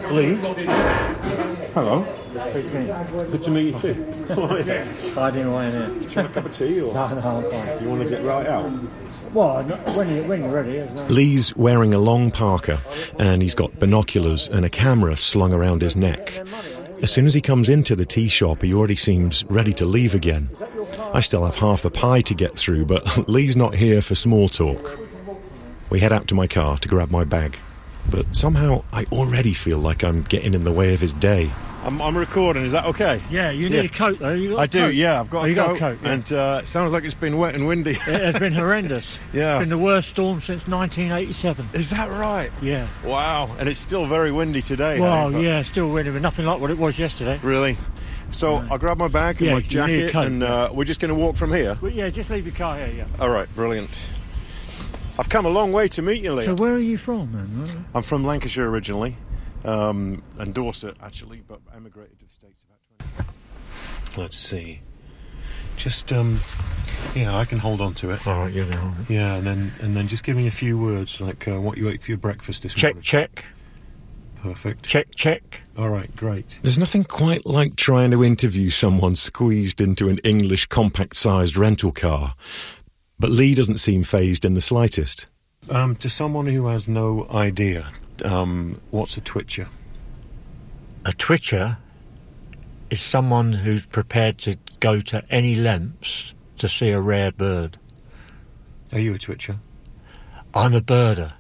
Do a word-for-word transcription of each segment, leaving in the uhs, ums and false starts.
Lee. Hello. Good to meet you too. Hiding away in here. Do you want a cup of tea or? No, no, I'm fine. You want to get right out? Well, when, you, when you're ready. Well. Lee's wearing a long parka and he's got binoculars and a camera slung around his neck. As soon as he comes into the tea shop, he already seems ready to leave again. I still have half a pie to get through, but Lee's not here for small talk. We head out to my car to grab my bag. But somehow I already feel like I'm getting in the way of his day. I'm, I'm recording, is that okay? Yeah, you need yeah. a coat though. You got I a do, coat? yeah, I've got, oh, a, you coat, got a coat. Yeah. And uh, it sounds like it's been wet and windy. It has been horrendous. Yeah. It's been the worst storm since nineteen eighty-seven. Is that right? Yeah. Wow, and it's still very windy today. Well, hey, yeah, still windy, but nothing like what it was yesterday. Really? So Uh, I'll grab my bag and yeah, my you need a jacket coat, and yeah. uh, we're just going to walk from here? Well, yeah, just leave your car here, yeah. All right, brilliant. I've come a long way to meet you, Lee. So where are you from, man? I'm from Lancashire originally, um, and Dorset, actually, but emigrated to the States about twenty. Let's see. Just, um, yeah, I can hold on to it. All right, you know. Yeah, and then and then just give me a few words, like uh, what you ate for your breakfast this Check, morning. check. Perfect. Check, check. All right, great. There's nothing quite like trying to interview someone squeezed into an English compact-sized rental car. But Lee doesn't seem fazed in the slightest. Um, to someone who has no idea, um, what's a twitcher? A twitcher is someone who's prepared to go to any lengths to see a rare bird. Are you a twitcher? I'm a birder.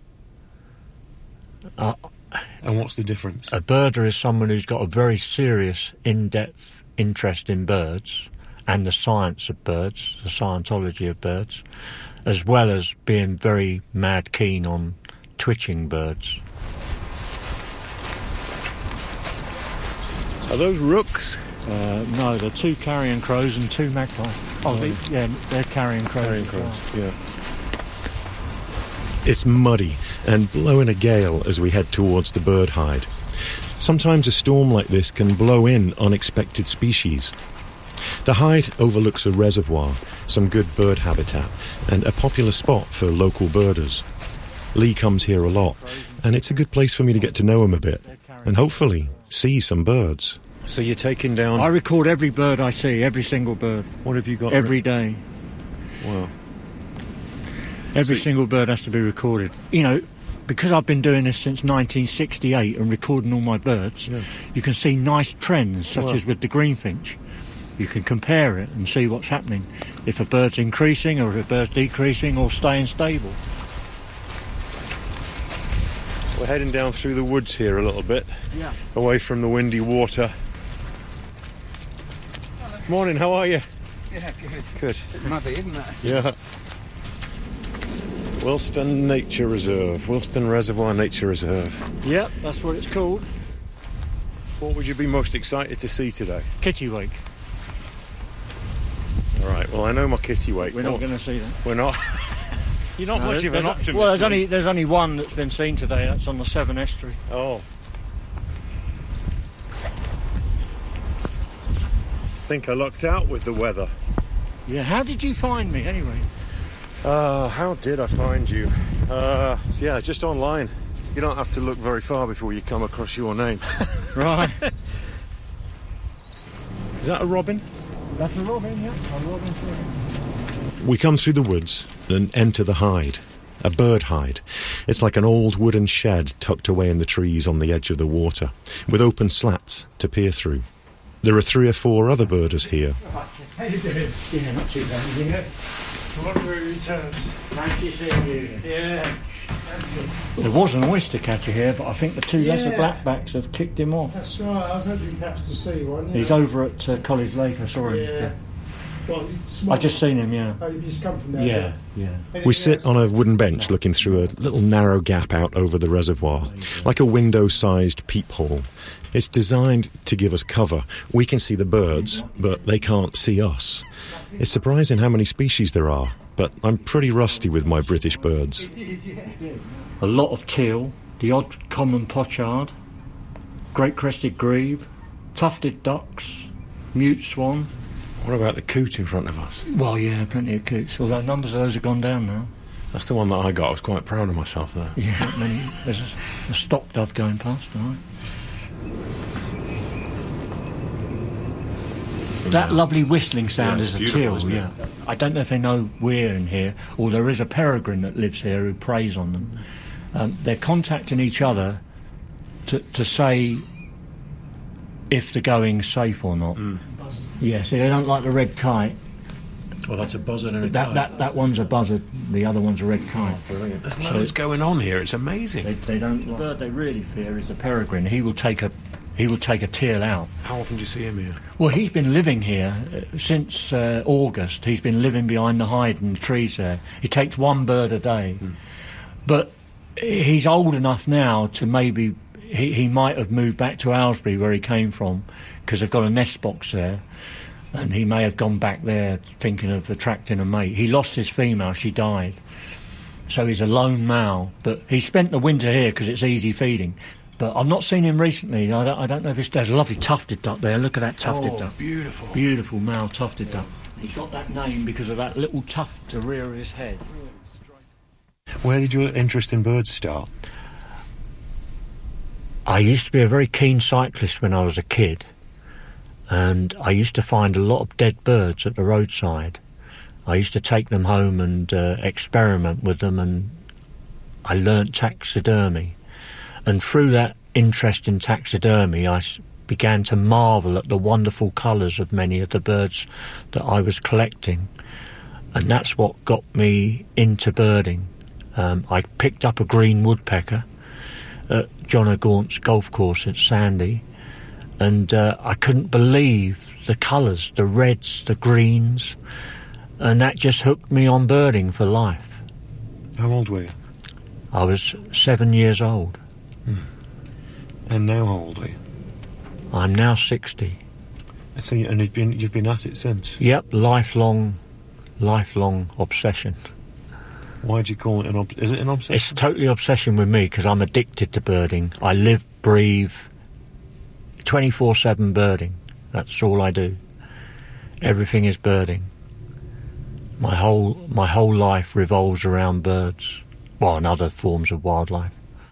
Uh, And what's the difference? a birder is someone who's got a very serious, in-depth interest in birds and the science of birds, the scientology of birds, as well as being very mad keen on twitching birds. Are those rooks? Uh, no, they're two carrion crows and two magpies. Oh, they, yeah, they're carrion crows. Carrion as well. crows, yeah. It's muddy and blowing a gale as we head towards the bird hide. Sometimes a storm like this can blow in unexpected species. The hide overlooks a reservoir, some good bird habitat, and a popular spot for local birders. Lee comes here a lot, and it's a good place for me to get to know him a bit, and hopefully see some birds. So you're taking down... I record every bird I see, every single bird, What have you got? every day. Wow. Every So- single bird has to be recorded. You know, because I've been doing this since nineteen sixty-eight and recording all my birds, Yeah. you can see nice trends, such Wow. as with the greenfinch. You can compare it and see what's happening. If a bird's increasing or if a bird's decreasing or staying stable. We're heading down through the woods here a little bit, Yeah. away from the windy water. Morning, how are you? Yeah, good. Good. Bit muddy, isn't it? Yeah. Wilston Nature Reserve, Wilston Reservoir Nature Reserve. Yep, that's what it's called. What would you be most excited to see today? Kittiwake. All right, well, I know my kittiwake. We're not going to see that. We're not. You're not No, much of there's- an optimist. Well, there's Lee. only, there's only one that's been seen today. That's on the Severn Estuary. Oh. I think I lucked out with the weather. Yeah, how did you find me anyway? Uh, how did I find you? Uh, yeah, just online. You don't have to look very far before you come across your name. Right. Is that a robin? That's a robin, yeah. A robin thing. We come through the woods and enter the hide, a bird hide. It's like an old wooden shed tucked away in the trees on the edge of the water, with open slats to peer through. There are three or four other birders here. How you doing? Yeah, not too bad, you know. Wonder who returns. Nice to see you. Yeah, that's it. There was an oyster catcher here, but I think the two lesser Yeah. blackbacks have kicked him off. That's right. I was hoping perhaps to see one. He's know. over at uh, College Lake. I saw him. Yeah. Well, I've just seen him, yeah. Oh, you've just come from there. Yeah, yeah. Anything We sit else? on a wooden bench looking through a little narrow gap out over the reservoir, like a window-sized peephole. It's designed to give us cover. We can see the birds, but they can't see us. It's surprising how many species there are, but I'm pretty rusty with my British birds. A lot of teal, the odd common pochard, great-crested grebe, tufted ducks, mute swan. What about the coot in front of us? Well, yeah, plenty of coots, although numbers of those have gone down now. That's the one that I got. I was quite proud of myself there. Yeah, I mean, there's a, a stock dove going past, all right. That lovely whistling sound Yeah, is a beautiful, teal, isn't it? yeah. I don't know if they know we're in here, or there is a peregrine that lives here who preys on them. Um, they're contacting each other to, to say if the going's safe or not. Mm. Yeah, see, they don't like the red kite. Well, that's a buzzard and a That, kite. that, that one's a buzzard, the other one's a red kite. Brilliant. There's So- loads going on here. It's amazing. They, they don't. The bird they really fear is the peregrine. He will take a he will take a teal out. How often do you see him here? Well, he's been living here uh, since uh, August. He's been living behind the hide and the trees there. He takes one bird a day, Mm. but he's old enough now to maybe he, he might have moved back to Aylesbury where he came from because they've got a nest box there. And he may have gone back there thinking of attracting a mate. He lost his female, she died. So he's a lone male. But he spent the winter here because it's easy feeding. But I've not seen him recently. I don't, I don't know if it's... There's a lovely tufted duck there. Look at that tufted oh, duck. beautiful. Beautiful male tufted duck. He's got that name because of that little tuft at the rear of his head. Where did your interest in birds start? I used to be a very keen cyclist when I was a kid. And I used to find a lot of dead birds at the roadside. I used to take them home and uh, experiment with them, and I learnt taxidermy. And through that interest in taxidermy, I s- began to marvel at the wonderful colours of many of the birds that I was collecting. And that's what got me into birding. Um, I picked up a green woodpecker at John O'Gaunt's golf course at Sandy, and uh, I couldn't believe the colours, the reds, the greens, and that just hooked me on birding for life. How old were you? I was seven years old. And now how old are you? I'm now sixty. So you, and you've been you've been at it since. Yep, lifelong, lifelong obsession. Why do you call it an ob- is it an obsession? It's totally obsession with me because I'm addicted to birding. I live, breathe, twenty-four seven birding. That's all I do. Everything is birding. My whole my whole life revolves around birds. Well, and other forms of wildlife.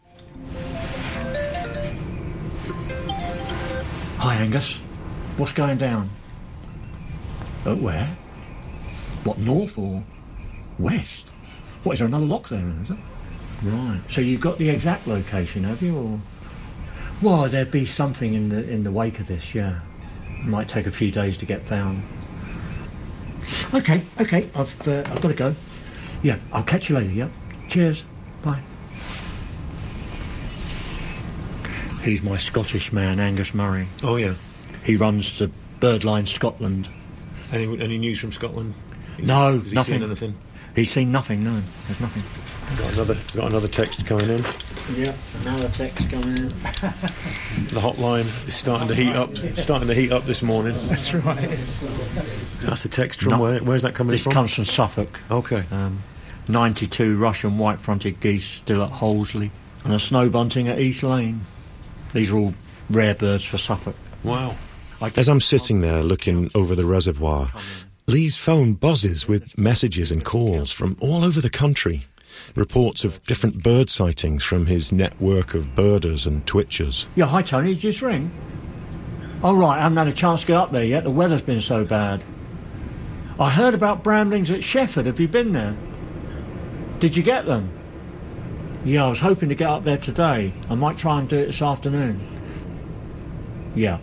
Hi, Angus. What's going down? Uh, where? What, north or west? What, is there another lock there, is it? Right. So you've got the exact location, have you, or...? Well, there'd be something in the in the wake of this, yeah. It might take a few days to get found. Okay, okay, I've uh, I've got to go. Yeah, I'll catch you later, yeah. Cheers, bye. He's my Scottish man, Angus Murray. Oh yeah. He runs the Birdline Scotland. Any any news from Scotland? Is No, he, has he nothing. seen anything? He's seen nothing, no, there's nothing. Got another got another text coming in. Yeah, another text coming in. The hotline is starting to heat up. Starting to heat up this morning. That's right. That's a text from No. where? Where's that coming This from? comes from Suffolk. Okay. Um, ninety-two Russian white-fronted geese still at Hollesley, and a snow bunting at East Lane. These are all rare birds for Suffolk. Wow. I As I'm sitting there looking over the reservoir, Lee's phone buzzes with messages and calls from all over the country. Reports of different bird sightings from his network of birders and twitchers. Yeah, hi Tony, did you just ring? Oh right, I haven't had a chance to get up there yet, the weather's been so bad. I heard about bramblings at Shefford, have you been there? Did you get them? Yeah, I was hoping to get up there today. I might try and do it this afternoon. Yeah.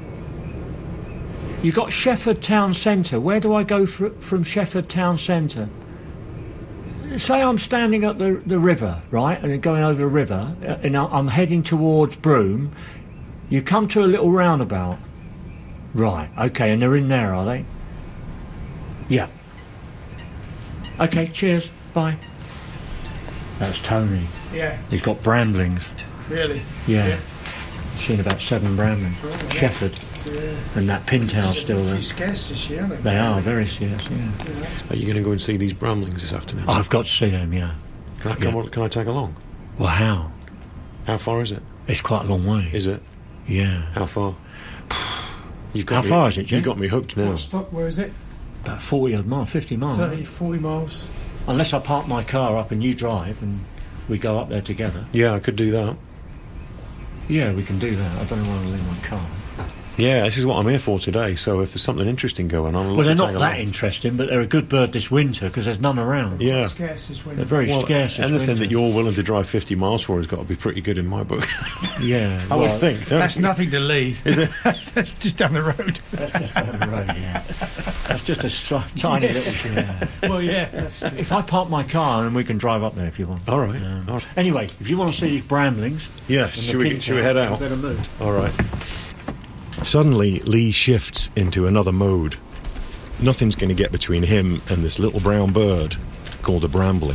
You got Shefford Town Centre. Where do I go fr- from Shefford Town Centre? Say I'm standing at the, the river, right, and going over the river, uh, and I- I'm heading towards Broome. You come to a little roundabout. Right, okay, and they're in there, are they? Yeah. Okay, cheers, bye. That's Tony. Yeah, He's got bramblings. really. Yeah. Yeah. Seen about seven bramblings. Oh, yeah. Shefford. Yeah. And that pintail's still there. Pretty scarce this year, aren't They are very scarce, yeah. Are you going to go and see these bramblings this afternoon? I've got to see them, yeah. Can I, come on, can I tag along? Well, how? How far is it? It's quite a long way. Is it? Yeah. How far? You've How me, far is it, Jim? You got me hooked now. What stop, where is it? About forty odd miles, fifty miles. thirty, forty miles. Unless I park my car up and you drive and we go up there together. Yeah, I could do that. Yeah, we can do that. I don't want to leave my car. Yeah, this is what I'm here for today, so if there's something interesting going on... I'll Well, they're not tag that along. interesting, but they're a good bird this winter because there's none around. Yeah. Scarce this winter. They're very Well, scarce this anything winter. that you're willing to drive fifty miles for has got to be pretty good in my book. Yeah. I would well, think. don't That's you? nothing to Lee. Is it? That's just down the road. That's just down the road, yeah. That's just a si- tiny little thing. Yeah. Well, yeah. That's true. If I park my car and we can drive up there if you want. All right. Um, All right. Anyway, if you want to see these bramblings... Yes, and the should we, pink should we tail, head out? you better move. All right. Suddenly, Lee shifts into another mode. Nothing's going to get between him and this little brown bird called a brambling.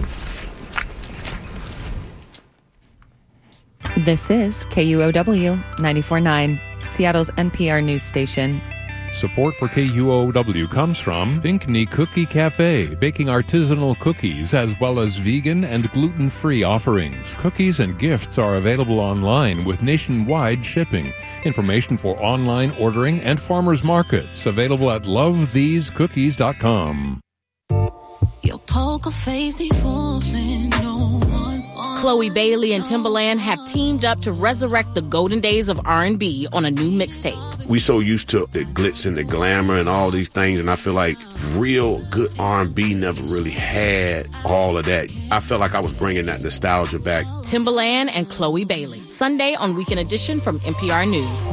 This is K U O W ninety-four point nine, Seattle's N P R news station. Support for K U O W comes from Pinkney Cookie Cafe, baking artisanal cookies as well as vegan and gluten-free offerings. Cookies and gifts are available online with nationwide shipping. Information for online ordering and farmers markets available at love these cookies dot com. Your poker face ain't fooling no one. Chloe Bailey and Timbaland have teamed up to resurrect the golden days of R and B on a new mixtape. We so used to the glitz and the glamour and all these things, and I feel like real good R and B never really had all of that. I felt like I was bringing that nostalgia back. Timbaland and Chloe Bailey, Sunday on Weekend Edition from N P R News.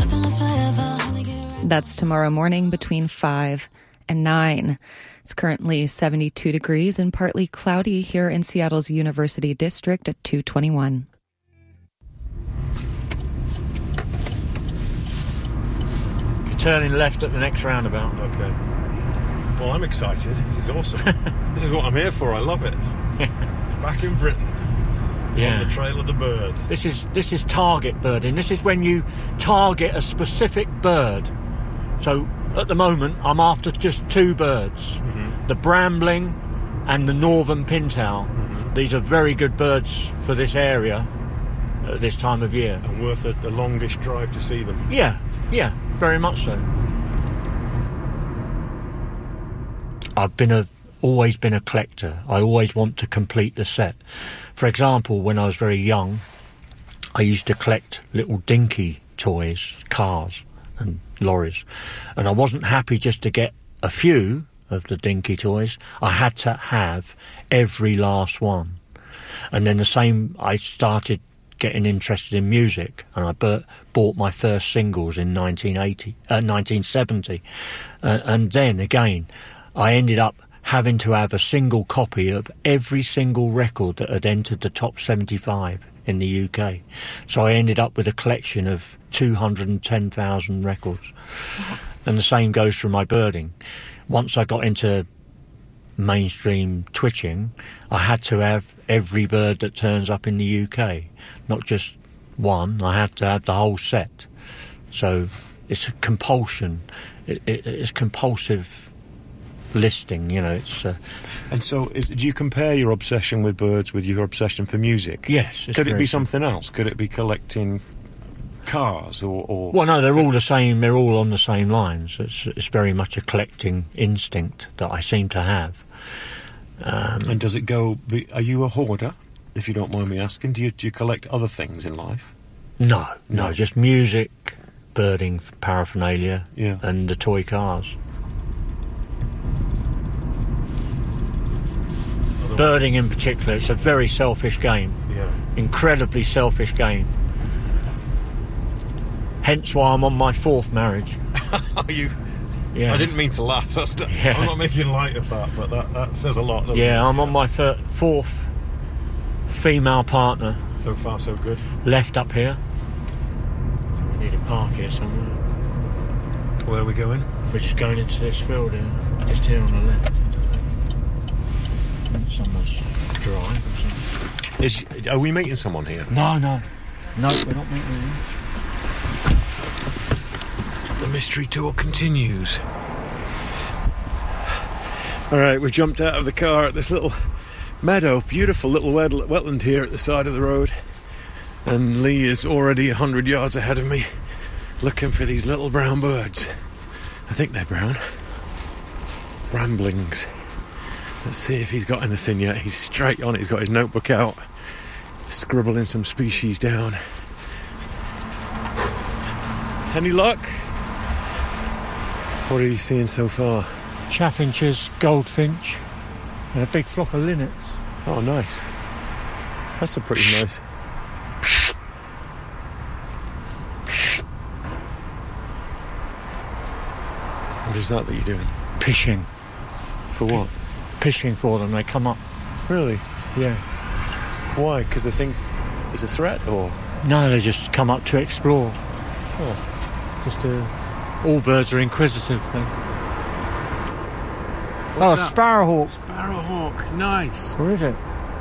That's tomorrow morning between five and nine. It's currently seventy-two degrees and partly cloudy here in Seattle's University District at two twenty-one. You're turning left at the next roundabout. Okay. Well, I'm excited. This is awesome. This is what I'm here for. I love it. Back in Britain, Yeah. on the trail of the bird. This is this is target birding. This is when you target a specific bird. So at the moment, I'm after just two birds: Mm-hmm. the brambling and the northern pintail. Mm-hmm. These are very good birds for this area at this time of year. And worth a, the longest drive to see them. Yeah, yeah, very much so. I've been a always been a collector. I always want to complete the set. For example, when I was very young, I used to collect little dinky toys, cars and lorries. And I wasn't happy just to get a few of the dinky toys. I had to have every last one. And then the same, I started getting interested in music, and I b- bought my first singles in nineteen eighty, uh, nineteen seventy. Uh, and then again, I ended up having to have a single copy of every single record that had entered the top seventy-five in the U K. So I ended up with a collection of two hundred ten thousand records. And the same goes for my birding. Once I got into mainstream twitching, I had to have every bird that turns up in the U K, not just one. I had to have the whole set. So it's a compulsion. It, it, it's compulsive listing, you know. It's uh, And so, is, do you compare your obsession with birds with your obsession for music? yes. It's Could it very be simple. something else? Could it be collecting cars or... or Well, no, they're all the same. They're all on the same lines. It's it's very much a collecting instinct that I seem to have. Um, And does it go... Be, are you a hoarder, if you don't mind me asking? Do you, do you collect other things in life? no, no, No. just music, birding paraphernalia, Yeah. and the toy cars. Birding in particular, it's a very selfish game. Yeah. Incredibly selfish game. Hence why I'm on my fourth marriage. Are you... Yeah. I didn't mean to laugh. That's not, Yeah. I'm not making light of that, but that, that says a lot. doesn't Yeah, it? I'm on my fir- fourth female partner. So far, so good. Left up here. So we need to park here somewhere. Where are we going? We're just going into this field here. Just here on the left. Someone's drive or something. Is, are we meeting someone here? No, no. No, we're not meeting him. The mystery tour continues. All right, we've jumped out of the car at this little meadow, beautiful little wet- wetland here at the side of the road, and Lee is already a hundred yards ahead of me, looking for these little brown birds. I think they're brown. Bramblings. Let's see if he's got anything yet. He's straight on it. He's got his notebook out, scribbling some species down. Any luck? What are you seeing so far? Chaffinches, goldfinch, and a big flock of linnets. Oh, nice. That's a pretty nice. What is that that you're doing? Pishing. For what? Pishing for them. They come up. Really? Yeah. Why? Because they think it's a threat, or? No, they just come up to explore. Oh. Just uh, all birds are inquisitive. Then. Oh, that? sparrowhawk. Sparrowhawk. Nice. Where is it?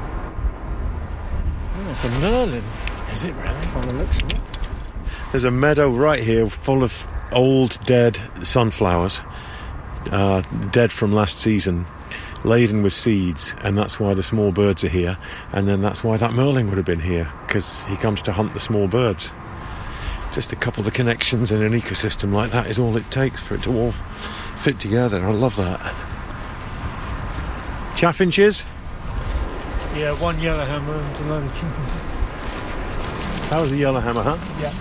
Oh, it's a merlin. Is it really? By the looks of it. There's a meadow right here full of old, dead sunflowers, uh, dead from last season, laden with seeds, and that's why the small birds are here. And then that's why that merlin would have been here, because he comes to hunt the small birds. Just a couple of connections in an ecosystem like that is all it takes for it to all fit together. I love that. Chaffinches? Yeah, one yellowhammer and a load of chaffinches. That was a yellowhammer, huh? Yeah.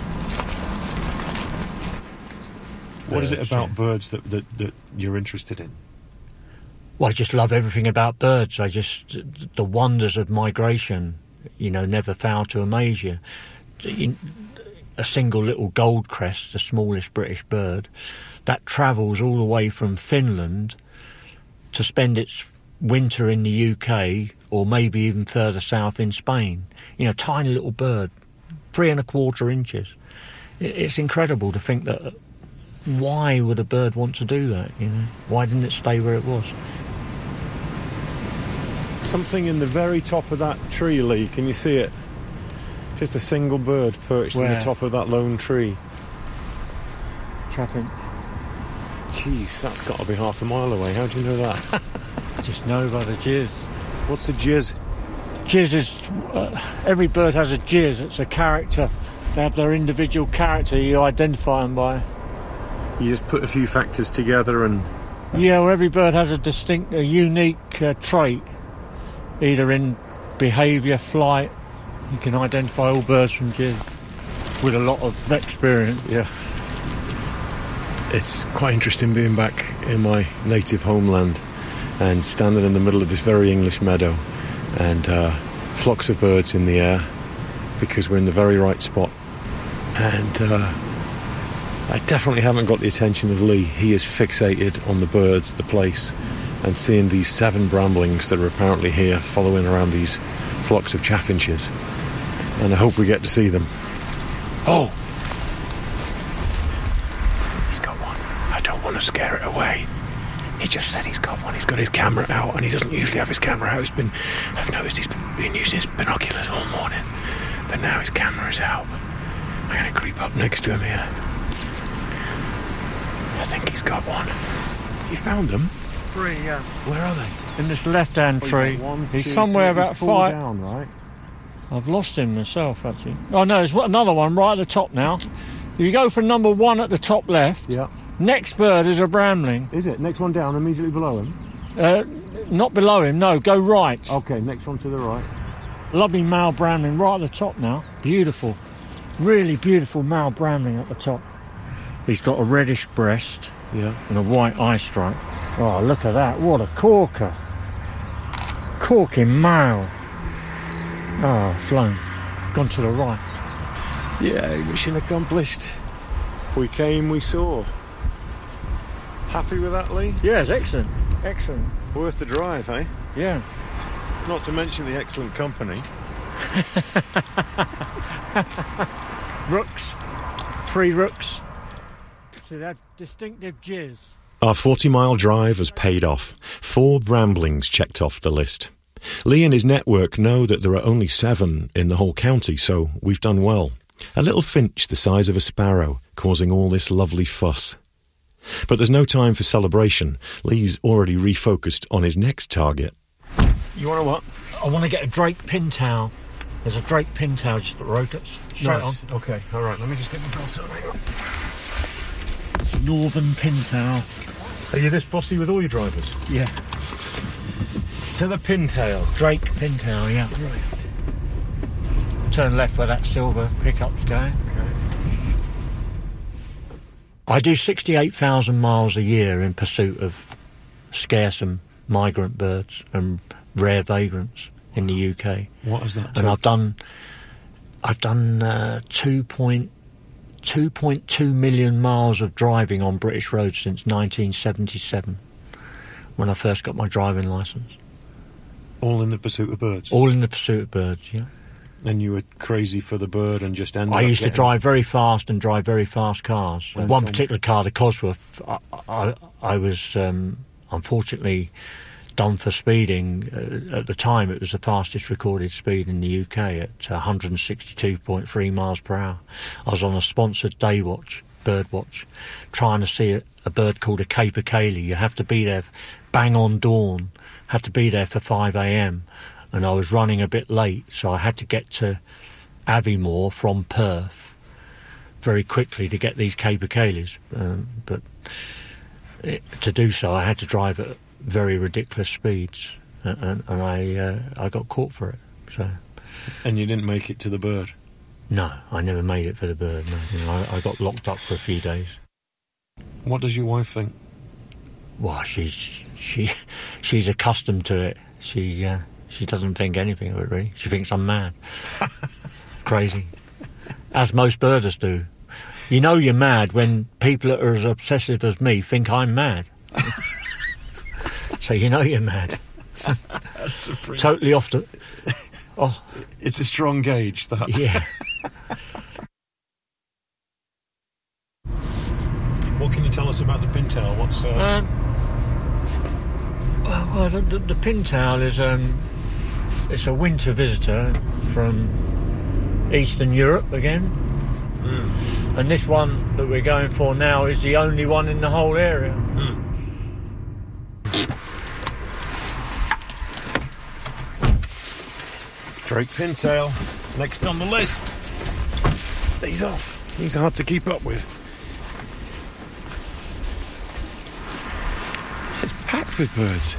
What is it about birds that, that, that you're interested in? Well, I just love everything about birds. I just, the wonders of migration, you know, never fail to amaze you. you a single little goldcrest, the smallest British bird, that travels all the way from Finland to spend its winter in the U K, or maybe even further south in Spain. You know, tiny little bird, three and a quarter inches. It's incredible to think that. Why would a bird want to do that, you know? Why didn't it stay where it was? Something in the very top of that tree, Lee. Can you see it? Just a single bird perched Where? on the top of that lone tree. Chaffinch. Jeez, that's got to be half a mile away. How do you know that? Just know by the jizz. What's the jizz? Jizz is... Uh, every bird has a jizz. It's a character. They have their individual character you identify them by. You just put a few factors together and... Yeah, well, every bird has a distinct, a unique uh, trait, either in behaviour, flight. You can identify all birds from jizz with a lot of experience. Yeah. It's quite interesting being back in my native homeland and standing in the middle of this very English meadow and uh, flocks of birds in the air, because we're in the very right spot. And... Uh, I definitely haven't got the attention of Lee. He is fixated on the birds, the place, and seeing these seven bramblings that are apparently here following around these flocks of chaffinches. And I hope we get to see them. Oh! He's got one. I don't want to scare it away. He just said he's got one. He's got his camera out, and he doesn't usually have his camera out. He's been, I've noticed he's been, been using his binoculars all morning, but now his camera is out. I'm going to creep up next to him here. I think he's got one. You found them? Three, yeah. Where are they? In this left-hand Oh, tree. he's got one, he's two, somewhere three, about he's four five. down, right? I've lost him myself, actually. Oh, no, there's another one right at the top now. If you go for number one at the top left, Yeah. next bird is a brambling. Is it? Next one down, immediately below him? Uh, not below him, no, go right. Okay, next one to the right. Lovely male brambling right at the top now. Beautiful. Really beautiful male brambling at the top. He's got a reddish breast. Yeah. And a white eye stripe. Oh, look at that. What a corker. Corking male. Oh, flown. Gone to the right. Yeah, mission accomplished. We came, we saw. Happy with that, Lee? Yes, excellent. Excellent. Worth the drive, eh? Yeah. Not to mention the excellent company. Rooks. Three rooks. See that distinctive jizz. Our forty-mile drive has paid off. Four bramblings checked off the list. Lee and his network know that there are only seven in the whole county, so we've done well. A little finch the size of a sparrow, causing all this lovely fuss. But there's no time for celebration. Lee's already refocused on his next target. You want to what? I want to get a Drake pintail. There's a Drake pintail just at the road. Straight Nice. on. Okay, all right, let me just get my belt on. Hang on. Northern pintail. Are you this bossy with all your drivers? Yeah. To the pintail. Drake pintail, yeah. Right. Turn left where that silver pickup's going. Okay. I do sixty-eight thousand miles a year in pursuit of scarce and migrant birds and rare vagrants in the U K. What is that? And I've done, I've done uh, two point two million miles of driving on British roads since nineteen seventy-seven, when I first got my driving licence. All in the pursuit of birds? All in the pursuit of birds, yeah. And you were crazy for the bird and just ended I up used to getting... drive very fast and drive very fast cars. Right, One Tom. particular car, the Cosworth, I, I, I was um, unfortunately done for speeding. Uh, at the time, it was the fastest recorded speed in the U K at one hundred sixty-two point three miles per hour. I was on a sponsored day watch, bird watch, trying to see a, a bird called a capercaillie. You have to be there bang on dawn, had to be there for five a.m, and I was running a bit late, so I had to get to Aviemore from Perth very quickly to get these capercaillies. Um, but it, to do so, I had to drive at very ridiculous speeds, and, and I uh, I got caught for it. So. And you didn't make it to the bird? No, I never made it for the bird. No, you know, I, I got locked up for a few days. What does your wife think? Well, she's she she's accustomed to it. She uh, she doesn't think anything of it really. She thinks I'm mad, crazy, as most birders do. You know you're mad when people that are as obsessive as me think I'm mad. So you know you're mad. That's a pretty... Totally off the... Oh. It's a strong gauge, that. Yeah. What can you tell us about the pintail? What's... Uh... Um, well, well the, the, the pintail is um, it's a winter visitor from Eastern Europe again. Mm. And this one that we're going for now is the only one in the whole area. Mm. Drake pintail, next on the list. These off. These are hard to keep up with. It's packed with birds.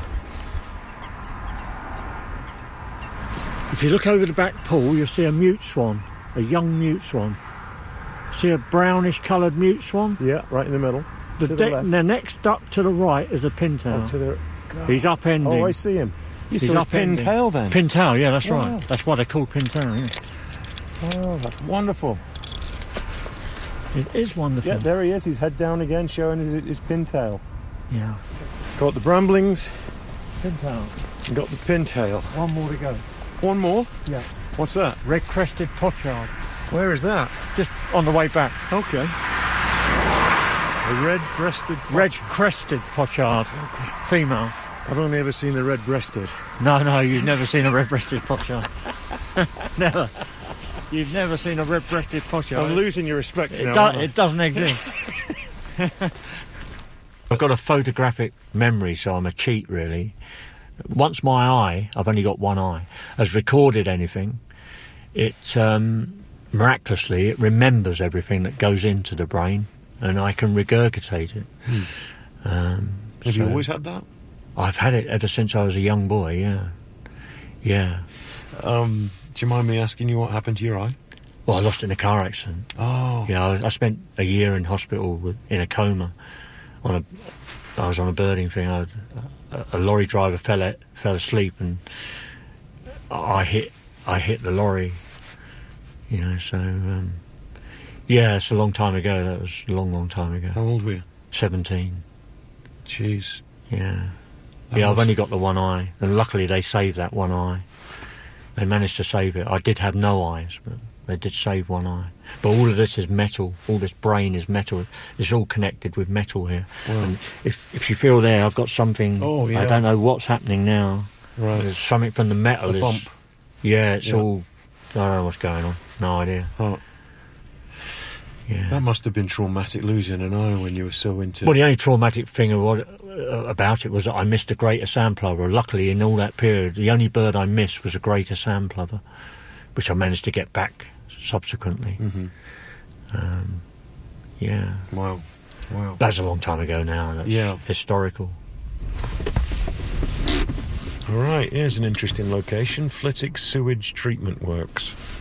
If you look over the back pool, you'll see a mute swan, a young mute swan. See a brownish coloured mute swan? Yeah, right in the middle. The, to de- the left. the next duck to the right is a pintail. Oh, to the... He's upending. Oh, I see him. You He's saw up his pintail then? Pintail, yeah, that's Wow. right. That's why they're called pintail, yeah. Oh, that's wonderful. It is wonderful. Yeah, there he is. He's head down again, showing his, his pintail. Yeah. Got the bramblings. Pintail. And got the pintail. One more to go. One more? Yeah. What's that? Red-crested pochard. Where is that? Just on the way back. Okay. A red-breasted... Red-crested pochard. Okay. Female. I've only ever seen a red-breasted. No, no, you've never seen a red-breasted pochard. Never. You've never seen a red-breasted pochard. I'm losing your respect it now. Do- it doesn't exist. I've got a photographic memory, so I'm a cheat, really. Once my eye, I've only got one eye, has recorded anything, it um, miraculously it remembers everything that goes into the brain, and I can regurgitate it. Hmm. Um, Have so you always had that? I've had it ever since I was a young boy. Yeah, yeah. Um, do you mind me asking you what happened to your eye? Well, I lost it in a car accident. Oh. Yeah, I, I spent a year in hospital with, in a coma. On a, I was on a birding thing. I, a, a lorry driver fell at, fell asleep, and I hit I hit the lorry. You know, so um, yeah, it's a long time ago. That was a long, long time ago. How old were you? Seventeen. Jeez. Yeah. That yeah, was... I've only got the one eye, and luckily they saved that one eye. They managed to save it. I did have no eyes, but they did save one eye. But all of this is metal. All this brain is metal. It's all connected with metal here. Wow. And if if you feel there, I've got something. Oh, yeah. I don't know what's happening now. Right. There's something from the metal. A is, bump. Yeah, it's Yeah. all. I don't know what's going on. No idea. Oh. Yeah. That must have been traumatic, losing an eye when you were so into... Well, the only traumatic thing of what, uh, about it was that I missed a greater sandplover. Luckily, in all that period, the only bird I missed was a greater sandplover, which I managed to get back subsequently. Mm-hmm. Um, yeah. Wow. Wow. That's a long time ago now. That's Yeah. historical. All right, here's an interesting location, Flitwick Sewage Treatment Works.